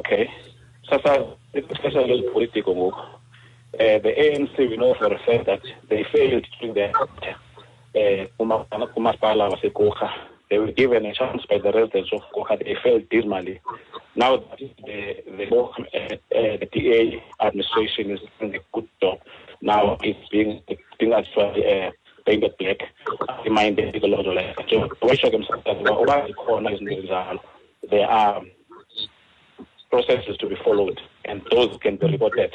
Okay. So especially political move. The ANC, we know for a fact that they failed to their they were given a chance by the residents of Kocha. They failed dismally. Now the DA administration is doing a good job. Now it's being actually painted black. Reminded a lot of there are processes to be followed, and those can be reported.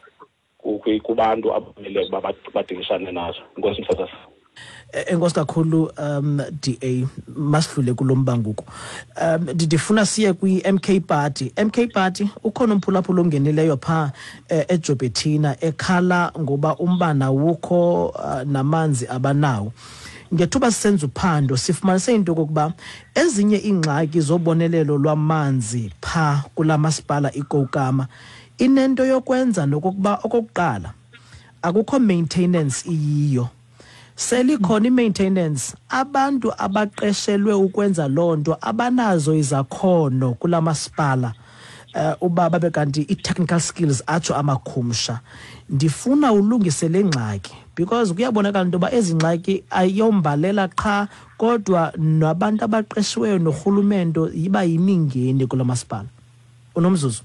Enkosi kakhulu DA masidlule kulombanguko. Ndifuna siye kwi-MK Party. MK Party ukhona umphulaphula ongenileyo pha eJobetina ekhala ngoba umbane wukho namanzi abanawo. Ngethuba sisenza uphando sifumanise into kokuba ezinye ingxaki zobonelelo lwamanzi pha kulamasipala iKokama inento yokwenza nokokuba okokuqala akukho maintenance iyiyo. Selikhona i-maintenance abantu abaqeshelwe ukwenza lonto abanazo izakhono kulamasipala uba babe kanti i-technical skills atsho amakhumsha. Ndifuna ulungise le ngxaki because kuyabonakala into yoba ezi ngxaki ayombalela qha kodwa nabantu abaqeshiweyo norhulumento yiba yimingeni kulamasipala. Unomzuzu?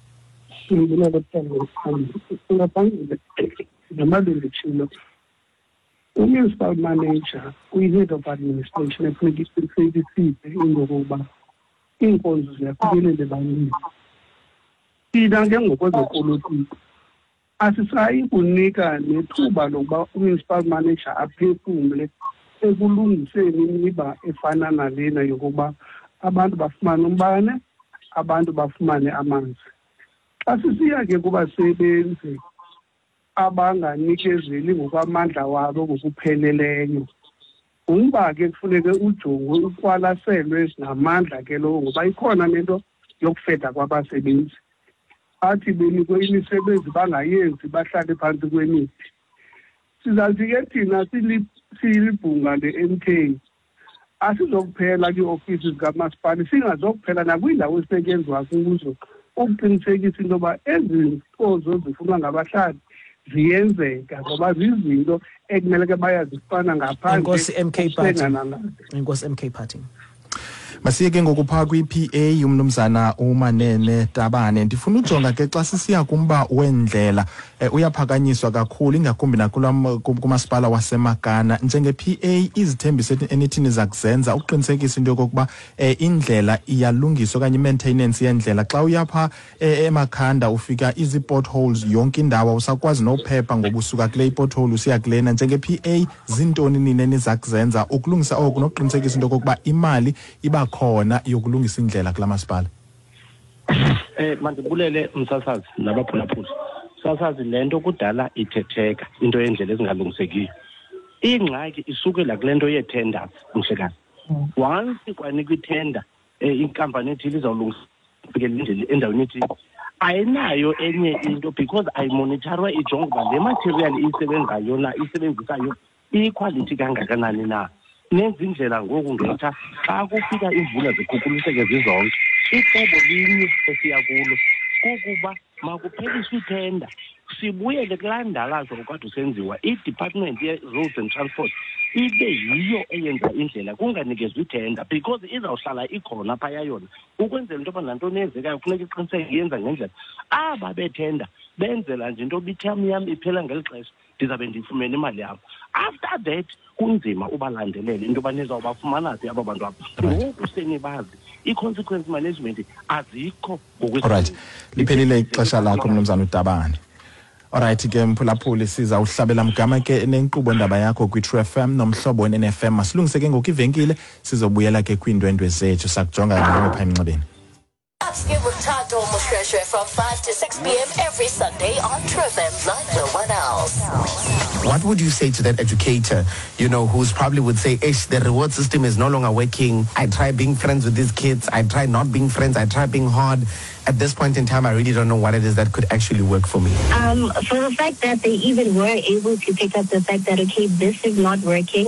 Municipal manager, head of administration, ingokuba iinkonzo ziyaqhubelele baninzi. Thina ke ngokwezopolitiko asisayi kunika nethuba lokuba municipal manager aphefumle ekulungiseni imiba efana nalena yokuba abantu bafumane umbane, abantu bafumane amanzi. Xa sisiya ke kubasebenzi abanganikezeli ngokwamandla wabo ngokupheleleyo, umba ke kufuneke ujongwe ukwalaselwe namandla ke lowo ngoba ikhona nento yokufeda kwabasebenzi. Athi benikwe imisebenzi bangayenzi bahlale phantsi kwemithi. Sizathi ke thina silibhunga le-MK asizokuphela kwi-ofisi zikamasipala, singazokuphela nakwiindawo esetyenzwa kuzo ukuqinisekisa into yoba ezi nkonzo zifunwa ngabahlali ziyenzeka ngoba zizinto ekumele ke bayazifana ngaphandle. Inkosi MK Party. Masiyeke ngokupha kwi-PA umnumzana uManene Tabane. Ndifuna ujonga ke xa sisiya kumba wendlela uyaphakanyiswa kakhulu ingakumbi kumasipala waseMagana. Njenge-PA izithembiso enithini zakuzenza uqinisekisa into yokokuba indlela iyalungiswa okanye i-maintenance yendlela. Xa uyapha eMakhanda ufika izi potholes yonke indawo usakwazi nophepha ngoba usuka kule pothole usiya kulena. Njenge-PA zintoni nini nizakuzenza ukulungisa oku nokuqinisekisa into yokokuba imali iba khona yokulungisa indlela kulamasipala? Mandibulele umsasazi nabaphulaphuli. Sasazi lento kudala ithetheka into yendlela ezingalungisekiyo. Ingxaki isukela kulento ye-tenders mhlekazi. Once kwanika i-tender inkampani ethile izawulungisa indlela endaweni ethile ayinayo enye into because ayimonitorwa ijonga uba le material isebenzayo na isebenzisayo i-quality kangakanani na. Nenza indlela ngoku ngetha xa kufika imvula zikhukuliseke zizonke icebo linye esiya kulo kukuba makupheliswe ithenda sibuyele kulandalazo okade usenziwa i-Department ye-Roads and Transport ibe yiyo eyenza indlela kunganikezwa ithenda because izawuhlala ikhona phaya yona ukwenzela into yoba nantoni eyenzekayo kufuneka iqiniseke yenza ngendlela aba bethenda benzela nje into bitham yam iphela ngeli xesha ndizabe ndifumene imali yam. After that kunzima ubalandelele into yoba nizawubafumana phi aba bantu apha ngoku senibazi i-consequence management azikho alright liphelile ixesha lakho mnumzana uDabane. Alright ke mphulaphuli sizawuhlabela mgama ke nenkqubo ndaba yakho kwi-True FM nomhlobo NFM masilungise ke ngoku ivenkile sizobuyela ke kwiindwendwe zethu sakujonga ngapha emnxebeni. Upskill with Tato Mushreshe from 5 to 6 p.m. every Sunday on True FM 91. What would you say to that educator, who's probably would say, the reward system is no longer working. I try being friends with these kids. I try not being friends. I try being hard. At this point in time, I really don't know what it is that could actually work for me. For the fact that they even were able to pick up the fact that, okay, this is not working,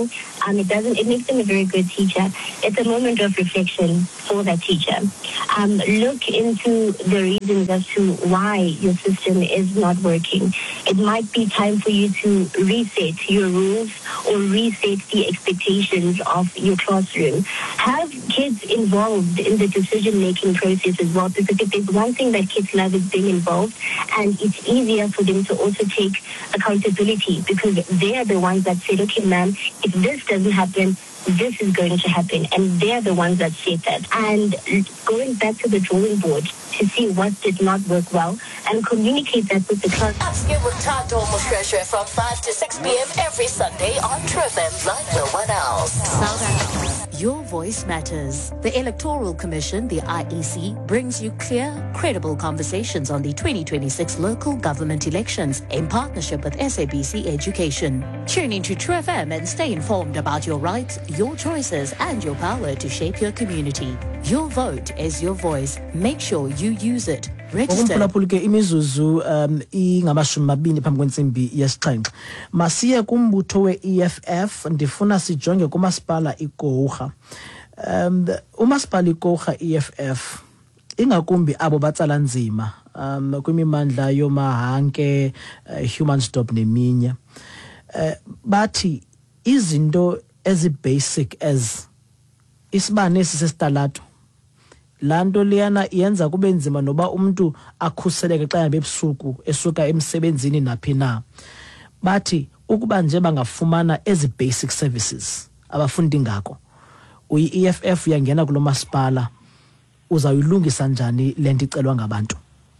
it makes them a very good teacher. It's a moment of reflection for that teacher. Look into the reasons as to why your system is not working. It might be time for you to reset your rules or reset the expectations of your classroom. Have kids involved in the decision-making process as well, because if there's one thing that kids love is being involved, and it's easier for them to also take accountability because they're the ones that said, okay, ma'am, if this doesn't happen, this is going to happen, and they're the ones that said that. And going back to the drawing board to see what did not work well and communicate that with the class. Upskill with Tato Mushreshe from 5 to 6 p.m. every Sunday on True FM like no one else. South Africa, your voice matters. The Electoral Commission, the IEC, brings you clear, credible conversations on the 2026 local government elections in partnership with SABC Education. Tune into True FM and stay informed about your rights, your choices, and your power to shape your community. Your vote is your voice. Make sure you use it. Register. Umphulaphuli ke imizuzu ingamashumi mabini phambi kwensimbi yesixhenxe. Masiye kumbutho we-EFF, ndifuna sijonge kumasipala iGqorha. Umasipala iGqorha EFF ingakumbi abo batsala nzima kwimimandla yoMahanke, Human Stop neminye. Bathi izinto ezi-basic as isibane sisesitalato, lanto liyana yenza kube nzima noba umuntu akhuseleke xa yabe ebusuku esuka emsebenzini naphi na. Bathi ukuba nje bangafumana ezi basic services abafundi ngako, uyi-EFF yangena kulo masipala, uzawuyilungisa njani lento icelwa ngabantu?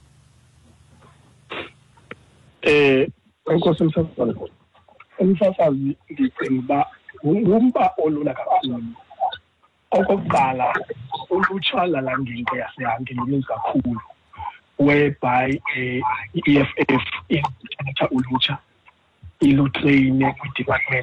Enkosi umsasazi, ndicinga uba ngumba olula kakhulu. Okokuqala, ulutsha lalangenge yasehanke luninzi kakhulu, whereby i-EFF ithatha ulutsha ilutreyine kwi-department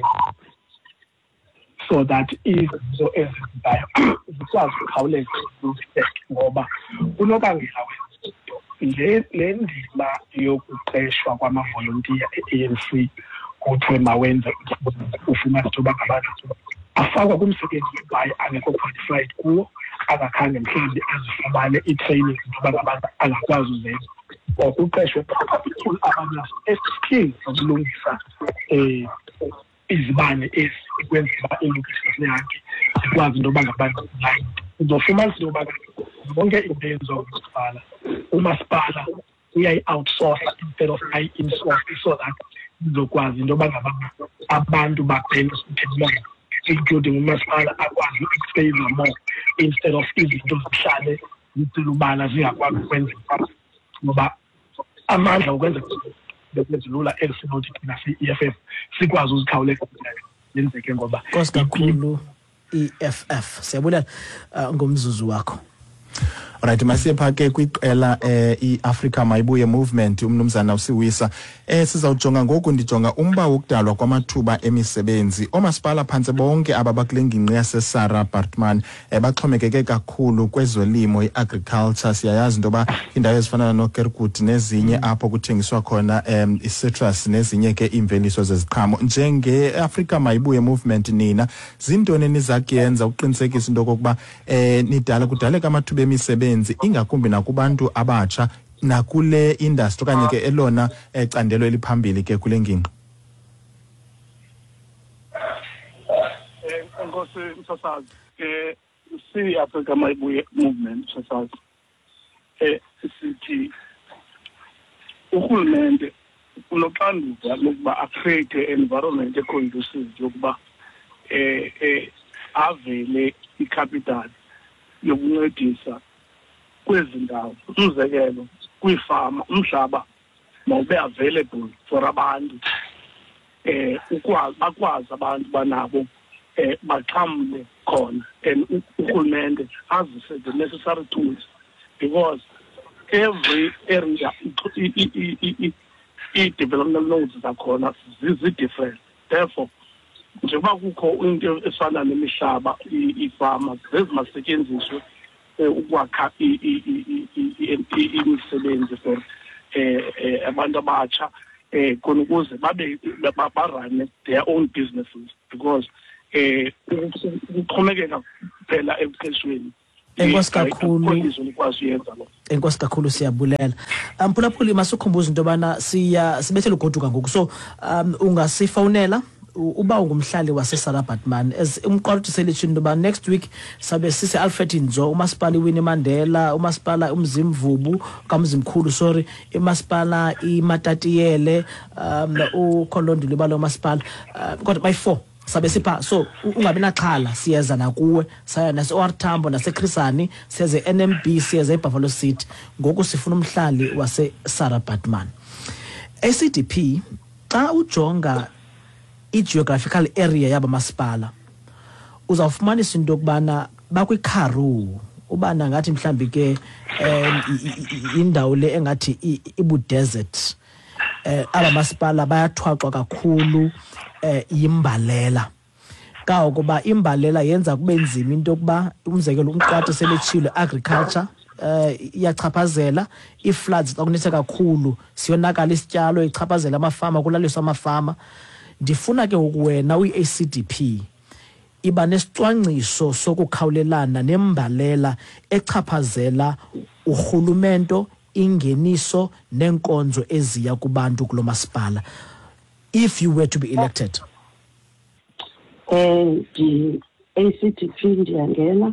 so that izinto ezenzayo zikwazi ukukhawuleza zizibheke, ngoba unobangela wezinto le ndima yokuqeshwa kwamavolontiya e-ANC kuthiwe mawenze ufumane ithuba ngabantu afakwa kumsebenzi wayo angekho qualified kuwo, angakhange mhlawumbi azifumane i-training ngoba ngabantu angakwazi uzenza, or kuqeshwe abantu eskills zokulungisa izibane ezikwenzela ilungisa sehanke zikwazi into yoba ngabantu blind. Uzofumanisa into yoba bonke into eyenziwa ngumasipala, umasipala uyayi-outsource instead of ayi-insource, so that izokwazi into yoba ngabantu abantu babhenefithe, including umasipala akwazi u-explain more instead of izinto zihlale zitselubala zingakwazi ukwenzeka, ngoba amandla okwenza lula elisinothi thina si-EFF sikwazi uzikhawuleka lenzeke, ngoba Nkosi kakhulu EFF. Siyabulela ngomzuzu wakho. Alright, masiye phake kwiqela iAfrica Mayibuye Movement, umnumzana uSiwisa. Sizawujonga ngoku, ndijonga umba wokudalwa kwamathuba emisebenzi. Omasipala phantse bonke aba bakulengingqi yaseSarah Baartman baxhomekeke kakhulu kwezolimo, iagriculture. Siyayazi into yoba indawo ezifana noKerkut nezinye apho kuthengiswa khona i-citrus nezinye ke imveliso zeziqhamo. Njenge-Africa Mayibuye Movement, nina zintoni nizakuyenza uqinisekisa into yokokuba kudaleka amathuba emisebenzi ingakumbi nakubantu abatsha nakule industry okanye ke elona candelo eliphambili ke kule ngingqi? Nkosi msasazi, si-Africa Mayibuye Movement msasazi, sithi urhulumente unoxanduva lokuba acreate environment econducive yokuba avele icapital yokuncedisa kwezi ndawo. Umzekelo, kwiifama umhlaba mawube available for abantu, bakwazi abantu banabo baxhamle khona, and urhulumente azise the necessary tools, because every area i-development nodes zakhona zi-different. Therefore, njengoba kukho into efana nemihlaba, iifama zezimasetyenziswe ukwakha imisebenzi for abantu abatsha khona ukuze barane their own businesses, because ukuxhomekeka phela ebuqeshweni. Enkosi kakhulu. Enkosi kakhulu siyabulela. Mphulaphuli masukhumbuza into bana sibethela ugoduka ngoku. So ungasifonela uba ungumhlali waseSarabhatman as umqwalthi selishini into ba next week sabe sise Alfred Nzo umasipala iWinnie Mandela umasipala uMzimvubu kaMzimkhulu sorry imasipala iMatatiyele uKholondo libalo umasipala kodwa by 4 sabe sipha so ungabi naxhala siyeza nakuwe saya naseOR Tambo naseChrisani size NMB size eBuffalo City ngoku sifuna umhlali waseSarabhatman. ACDP xa ujonga i-geographical area yaba masipala uzawufumanisa into kubana bakwikharu ubana ngathi mhlambi ke indawo le engathi ibu desert aba masipala bayathwaxwa kakhulu imbalela kawo kuba imbalela yenza kube nzima into kuba umzekelo umqwatha selechile agriculture iyachaphazela ifloods xa kunethe kakhulu siyonakala isityalo ichaphazela amafama kulaliswa amafama. Ndifuna ke ukuwena uyi-ACDP iba nesicwangciso sokukhawulelana nembalela echaphazela urhulumento ingeniso nenkonzo eziya kubantu kulo masipala if you were to be elected. ACDP ndiyangena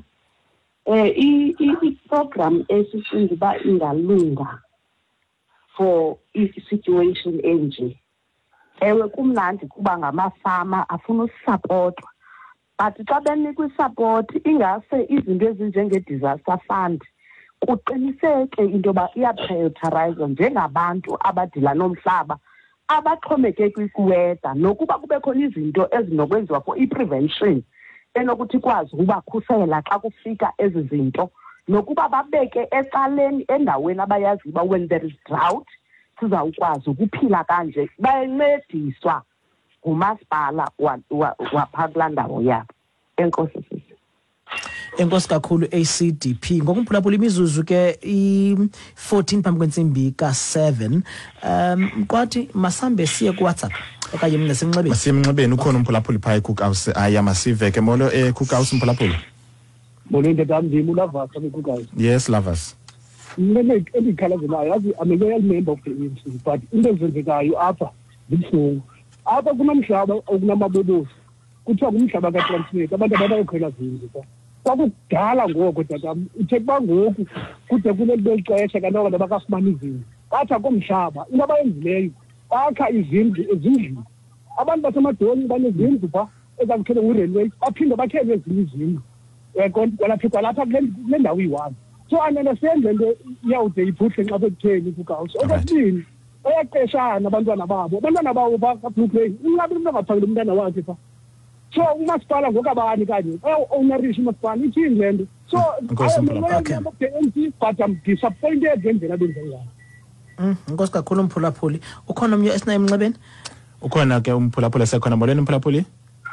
i-program esicinga uba ingalunga for i-situation enje. Ewe kumnandi kuba ngamafama afuna usupportwa but xa benikwa isupport ingase izinto ezinjenge-disaster fund kuqiniseke into yoba iyaprioritize njengabantu abadila nomhlaba abaxhomekeke kwiweather nokuba kube khona izinto ezinokwenziwa for i-prevention enokuthi ikwazi ukubakhusela xa kufika ezi zinto nokuba babeke ecaleni endaweni abayazi uba when there is drought sizawukwazi ukuphila kanje bayancediswa ngumasipala wapha kulaa ndawo yabo. Enkosi sisi. Enkosi kakhulu ACDP ngokumphulaphula imizuzu ke i-14 phambi kwentsimbi ka-7 mqwathi masambe siye kuWhatsApp okanye mna semnxebeni. Masemnxebeni ukhona umphulaphuli phaya eCookhouse aya masive ke molo eCookhouse umphulaphuli. Molo ntatamndim uLavas eCookhouse. Yes Lavas. Mina endikhalazayo yazi I'm a loyal member of the ANC but into ezenzekayo apha zibuhlungu. Apha kunomhlaba okunamabobosi kuthiwa ngumhlaba kaTransnet abantu abayokhwela zindlu kwakudala ngoko tatam uthe kuba ngoku kude kuleli xesha kaloku nabakafumana izindlu bathi akomhlaba into abayenzileyo bakha izindlu ezindlini abantu basemadolweni banezindlu pha ezakuthele ngurailway baphinde bakhele ezinye izindlu kwalapha kule ndawo iyi-one. So anandasenze into iyawude iphuhle nxa sekutheni kuGausi okwesibini bayaqeshana abantwana babo bakabluplane ungabi umntu angaphangeli umntana wakhe pha. So umasipala ngokabani kanye owunarisha umasipala ithini le nto. So ANC but I'm disappointed ngendlela benza ngayo. Nkosi kakhulu umphulaphuli ukhona omnye esinaye emnxebeni. Ukhona ke umphulaphuli sekhona molweni umphulaphuli.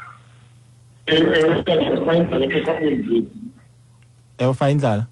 Fa indlala.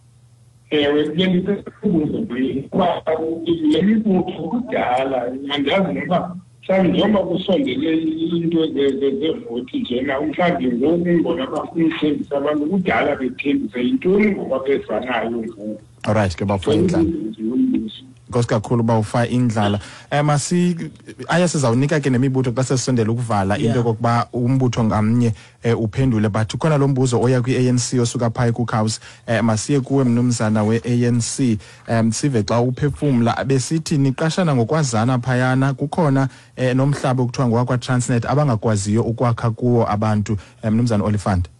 Kudala andazi noba mhlawumbi njengoba kusondele into zevoti njena mhlawumbi ngoku ngona bafuna uthembisa abantu kudala bethembisa yintoni ngoba befanayo ngoku. Alright ke bafa indlala. Nkosi kakhulu bawufa indlala. Aya sizawunika ke nemibutho xa sesondela ukuvala into kokuba umbutho ngamnye uphendule but ukhona lo mbuzo oya kwi-ANC osuka phaya kuCookhouse masiye kuwe mnumzana we-ANC sive xa uphefumla besithi niqashana ngokwazana phayana kukhona nomhlaba okuthiwa ngowakwa-Transnet abangakwaziyo ukwakha kuwo abantu mnumzana Oliphant.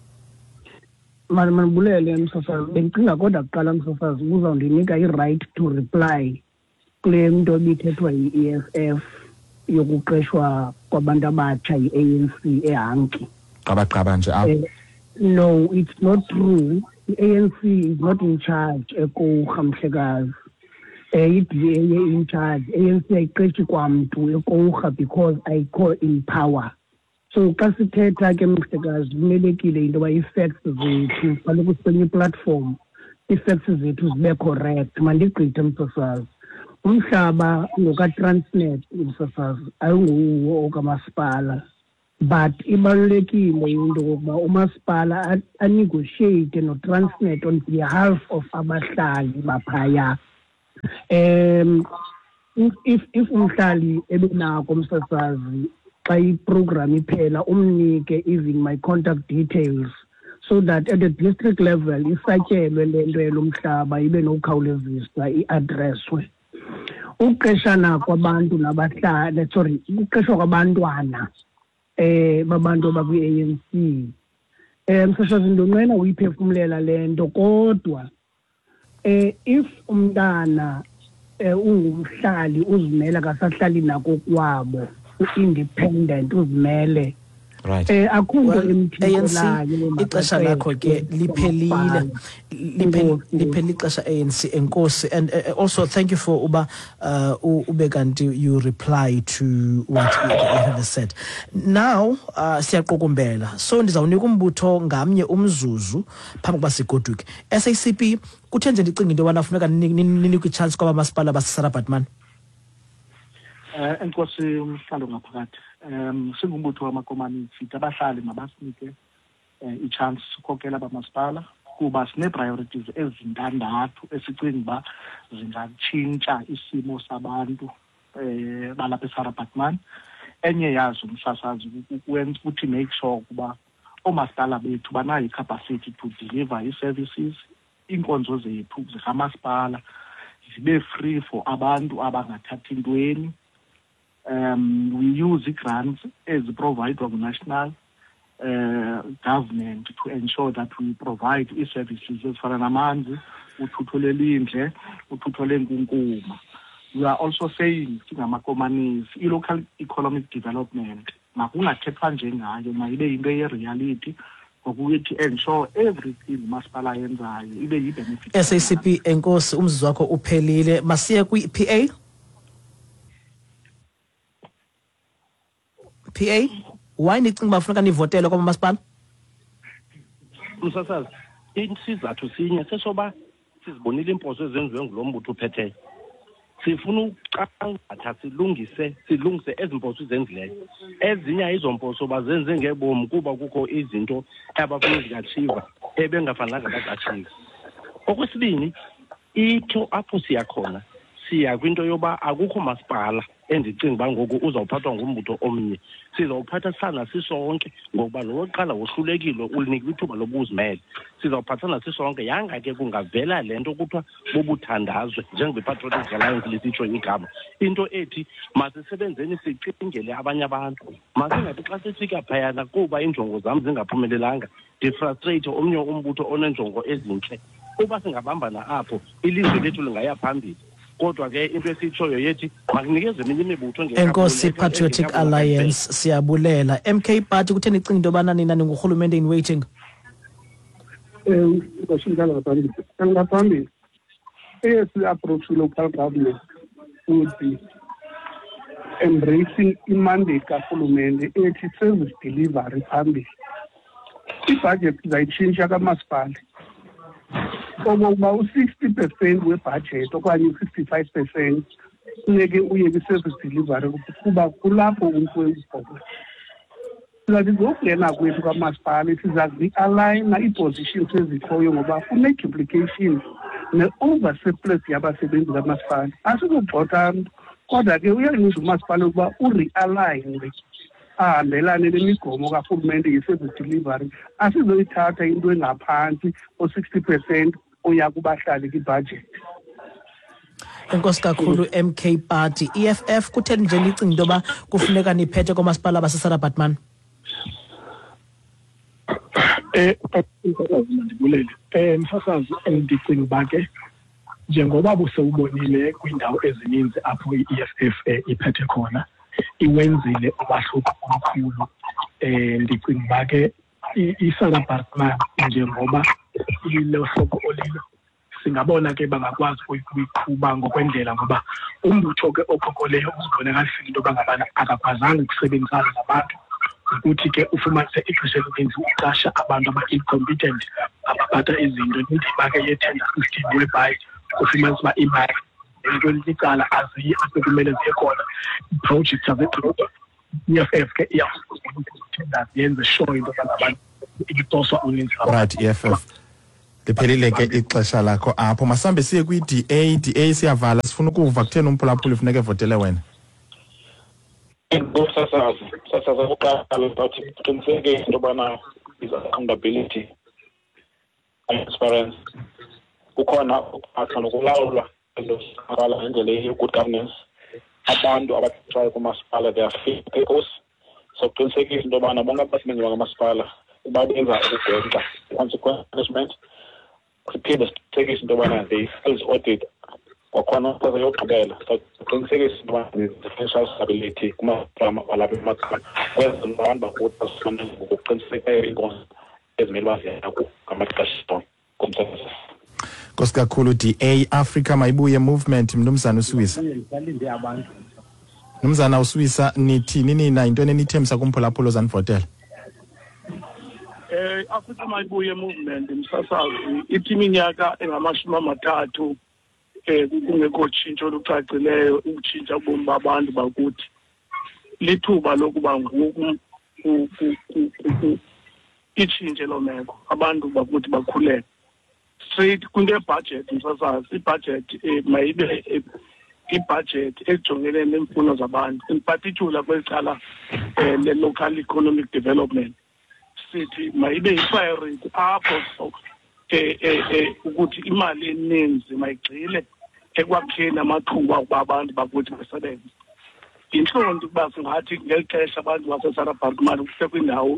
Manibulele msasazi bengicinga kodwa kuqala msasazi uzawundinika i-right to reply kule nto ibithethwa yi-EFF yokuqeshwa kwabantu abatsha yi-ANC ehanki. Qabaqaba nje apho. No, it's not true. The ANC is not in charge eKouga Mhlekazi. I-DA in charge. ANC ayiqeshi kwamntu eKouga because ayikho in power. So xa sithetha ke Mhlekazi kumelekile into yoba ii-facts zethu kaloku kwenye platform ii-facts zethu zibe correct. Mandigqithe msasazi umhlaba ngokaTransnet msasazi ayinguwo okamasipala but ibalulekile into kokuba umasipala anegotiate no-Transnet on behalf of abahlali baphaya. If umhlali ebenako umsasazi xa iprogram iphela umnike even my contact details so that at the district level isatyelwe lento yelomhlaba ibe nokhawulezisa iaddresswe. Uqeshana kwabantu nabahlali uqeshwa kwabantwana babantu abakwi-ANC msasazi ndonqena uyiphefumlela lento kodwa if umntana ungumhlali uzimela kasahlali nako kwabo independent uzimele right akukho emtholayo ixesha lakho ke liphelile ixesha ANC enkosi. And also thank you for uba ube kanti you reply to what you have said. Now siyaqukumbela so ndizawunika umbutho ngamnye umzuzu phambi kuba sigoduke. SACP kuthenje ndicinga into yobana funeka ninikwe ichance kwaba masipala baseSarabhatman. Enkosi umhlalo ngaphakathi singumbutho wamakomani sithi abahlali mabasinike ichance sikhokela abamasipala kuba sine-priorities ezintandathu esicinga uba zingatshintsha isimo sabantu balapha eSarabhatman. Enye yazo umsasazi ukwenza ukuthi make sure ukuba oomasipala bethu banayo i-capacity to deliver ii-services, iinkonzo zethu zikamasipala zibe free for abantu abangathathi ntweni. We use grants as provided by the national government to ensure that we provide services as far as amanzi, uthutho lelindle, uthutho lenkunkuma. We are also saying ngamakomanis i-local economic development makungathethwa njengayo mayibe into ye-reality ngokuthi ensure everything masipala yenzayo ibe yi-benefit. SACP enkosi umzuzu wakho uphelile. Masiye kwi-PA. PA, why nicinga uba funeka nivotele kwaba masipala? Msasazi, isizathu sinye sesoba sizibonile imposo ezenziwe ngulo mbutho uphetheyo. Sifuna uqangatha silungise ezi mposo izenzileyo. Ezinye ayizo mposo bazenze ngebomu kuba kukho izinto abafuna uziachieve ebengafanelanga bazachieve. Okwesibini, itho apho siya khona siya kwinto yoba akukho masipala endicinga uba ngoku uzawuphathwa ngumbutho omnye. Sizawuphatha sana sisonke ngokuba lo wokuqala wohlulekile ulinikwa ithuba lobuzimele. Sizawuphathana sisonke yanga ke kungavela le nto kuthiwa bobuthandazwe njengePatriotic Alliance lisitsho igama. Into ethi masisebenzeni sicingele abanye abantu. Masingathi xa sifika phayana kuba injongo zam zingaphumelelanga ndifrustrate omnye umbutho onenjongo ezintle. Kuba singabambana apho ilizwe lethu lingaya phambili. Kodwa ke into esitshoyo yethi makunikeze eminye imibutho enkosi Patriotic Alliance siyabulela. MK Party kutheni icinga into yobana nina ningurhulumente in waiting? Ngaphambili approach local government would be embracing imandate karhulumente ethi service delivery phambili. Ibudget zayitshintsha kamasipala okokuba u-60% webudget okanye u-65% funeke uye kwi-service delivery kuba kulapho umntu wezibhoko. Sizathi ngokungena kwethu kamasipala sizazi-aligna ii-positions ezikhoyo ngoba kune-duplication ne-oversurplus yabasebenzi kamasipala. Asizogxotha mntu kodwa ke uyaninza umasipala ukuba uri-align ahambelane nemigomo karhulumente ye-service delivery. Asizoyithatha into engaphantsi o-60% oya kubahlali kwibudget. Enkosi kakhulu MK Party. EFF kutheni nje nicinga into yoba kufuneka niphethe komasipala baseSarabhatman? Ndibulele. Msasazi ndicinga uba ke njengoba busewubonile kwiindawo ezininzi apho i-EFF iphethe khona iwenzile umahluko omkhulu. Ndicinga uba ke iSarabhatman njengoba ilo hlobo olilo singabona ke bangakwazi ukuyiqhuba ngokwendlela ngoba umbutho ke okhokoleyo uzibonakalisile into yoba ngabana akakwazanga ukusebenzisana nabantu ukuthi ke ufumanise ixesha elininzi uqasha abantu aba-incompetent abaphatha izinto indima ke ye-tender system whereby ufumanise uba imali into elicala aziyi apho kumele ziye khona iiprojekthi azedolobha EFF ke iyafuna yenze sure into abantu ikutoswa uninzi right EFF liphelile ke ixesha lakho apho masambe siye kwi-DA siyavala sifuna ukuva kutheni umphulaphuli funeka evotele wena sasaza kuqala bathi qiniseke into yobana is accountability and transparency kukhona ukuphatha nokulawulwa ngendlela ye-good governance abantu abathwayo kumasipala they are fit peoples so kuqinisekisa into yobana bonke abasebenzi bakamasipala babenza ukugwenxa consequence management siphinde siqinisekise into yobana they sales audit kwakhona kwaze yokugqibela so kuqinisekisa into yobana the financial stability kumaprama walapha emakhaya kwenza abantu bakuthi basifane ngokuqinisekisa inkonzo ezimele baziyakho ngamaxesha komsebenzi. Nkosi kakhulu DA Africa Mayibuye Movement Mnumzana uSwisa. Mnumzana uSwisa nithini nina into enithemisa kumphulaphula ozanivotela? Africa Mayibuye Movement msasazi ithi iminyaka engamashumi amathathu kungekho tshintsho olucacileyo ukutshintsha ubomi babantu bakuthi lithuba lokuba ngoku itshintshe lo meko abantu bakuthi bakhuleke straight kune-budget msasazi i-budget mayibe i-budget ejongene neemfuno zabantu in particular kwecala le-local economic development sithi mayibe yi-priority apho ukuthi imali eninzi mayigxile ekwakheni amathuba ukuba abantu bakuthi basebenze intlonti ukuba singathi ngeli xesha abantu baseSarabhaqimane kuse kwindawo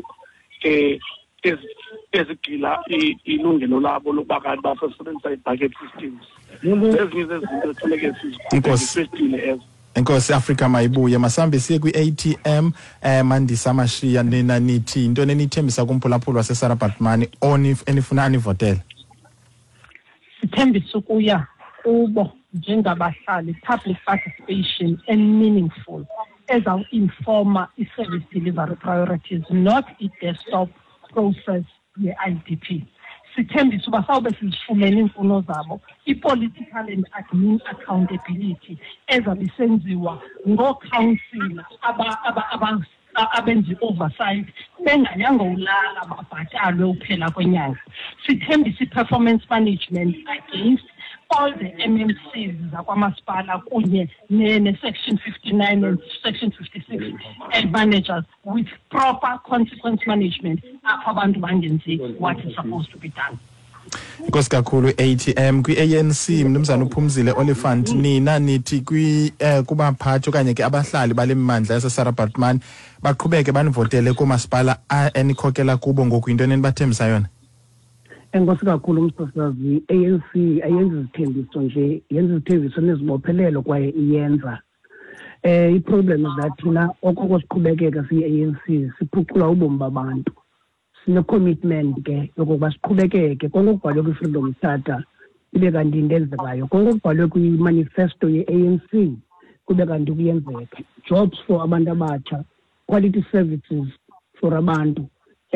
ezigila ilungelo labo lokuba kanti basebenzisa i-bucket systems ezinye zezinto ekufuneke sizifestile ezo. Enkosi Africa Mayibuye masambe siye kwi-ATM Mandisa Mashiya nina nithi into enithembisa kumphulaphuli waseSarabhaqimane enifuna anivotele. Sithembisa ukuya kubo njengabahlali public participation and meaningful ezawuinforma i-service delivery priorities not i-desktop process ye-IDP. Sithembisa uba sawube sizifumene iimfuno zabo i-political and admin accountability ezabe senziwa ngoo-councillor abenza i-oversight benganyanga ulala babhatalwe uphela kwenyanga. Sithembisa i-performance management against all the MMCs zakwamasipala kunye ne-section 59 and section 56 and managers with proper consequence management apho abantu bangenzi what is supposed to be done. Nkosi kakhulu ATM kwi-ANC Mnumzana uPhumzile Oliphant nina nithi kubaphathi okanye ke abahlali bale mmandla yaseSarabhaqimane baqhubeke banivotele kumasipala enikhokela kubo ngoku into enibathembisa yona. Enkosi kakhulu umsasazi ANC ayenzi izithembiso nje yenza izithembiso nezibophelelo kwaye iyenza i-problem is that thina okoko siqhubekeka siyi-ANC siphucula ubomi babantu sine-commitment ke yokokuba siqhubekeke konke okubhalwe kwi-Freedom Charter ibe kanti into enzekayo konke okubhalwe kwi-manifesto ye-ANC kube kanti kuyenzeka jobs for abantu abatsha quality services for abantu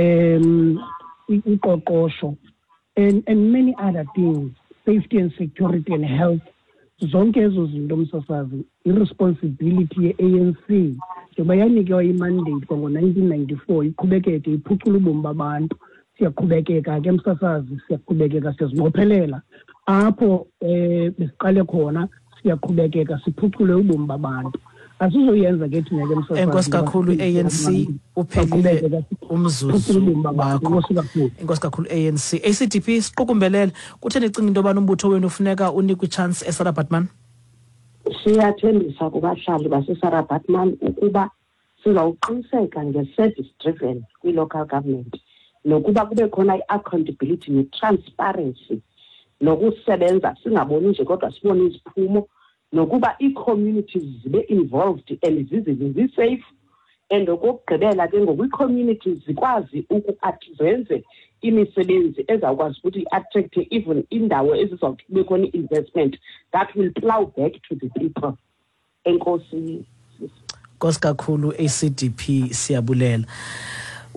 uqoqosho and many other things, safety and security and health. Zonke ezo zinto msasazi irresponsibility ye-ANC njengoba yanikwa i-mandate kwango-1994 iqhubekeke iphucula ubomi babantu. Siyaqhubekeka ke msasazi siyaqhubekeka siyazibophelela apho besiqale khona siyaqhubekeka siphucule ubomi babantu. Asizoyenza ke thina ke msasazi. Enkosi kakhulu ANC uphelile umzuzu wakho. Enkosi kakhulu ANC. ACDP siqukumbelele kutheni icinga into yobana umbutho wenu ufuneka unikwe i-chance eSarabhaqimane? Siyathembisa kubahlali baseSarabhaqimane ukuba sizawuqiniseka nge-service driven kwi-local government nokuba kube khona i-accountability ne-transparency nokusebenza singaboni nje kodwa sibone iziphumo nokuba ii-communities zibe involved and zisafe and okugqibela ke ngoku ii-communities zikwazi zenze imisebenzi ezawukwazi ukuthi i-attract even indawo ezizawuthi kube khona i-investment that will plow back to the people. Enkosi. Nkosi kakhulu ACDP siyabulela.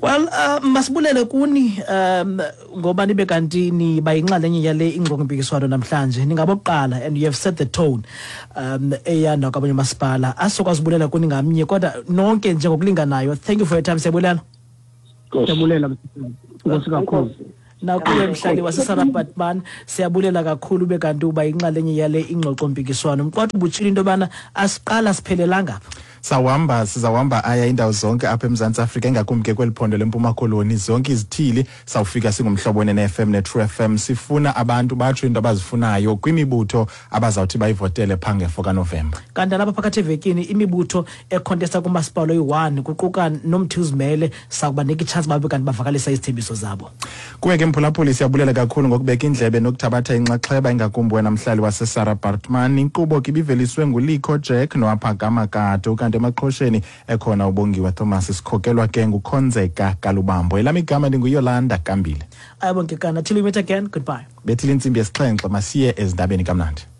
Well, masibulele kuni ngoba nibe kanti ni bayinxalenye yale ingqoqompikiswano namhlanje ningaboqala and you have set the tone eyanda kwabanye masipala asokwazibulela kuni ngamnye kodwa nonke nje ngokulinganayo. Thank you for your time. Siyabulela. Siyabulela Nkosi kakhulu. Nakuwe mhlali waseSarabatman siyabulela kakhulu bekanti uba inxalenye yale ingqoqompikiswano. Mqwathi butshila into bana asiqala siphelelanga apha. Sizawamba aya indawo zonke apha eMzantsi Afrika engakumbi ke kweliphondo leMpuma Koloni zonke izithili sawufika singumhlobo neFM neTrue FM. Sifuna abantu batsho into abazifunayo kwimibutho abazawuthi bayivotele phange 4 November. Kanti lapha phakathi evekini imibutho econtesta kumasipala oyi-1 kuquka noMthuzimele sakubanika ichance babe kanti bavakalisa izithembiso zabo. Kuwe ke Mphulaphuli siyabulela kakhulu ngokubeka indlebe nokuthabatha inxaxheba engakumbi wena mhlali waseSarabatman. Inkqubo ke ibiveliswe nguLikho Jack noAphakama Kato kanti emaqhosheni ekhona uBongiwe Thomas sikhokelwa ke nguKhonzeka Kalubambo. Elami igama ndinguYolanda Kambile. Ayabonke kana till we meet again. Goodbye. Bethile insimbi yesixhenxe masiye ezindabeni kamnandi.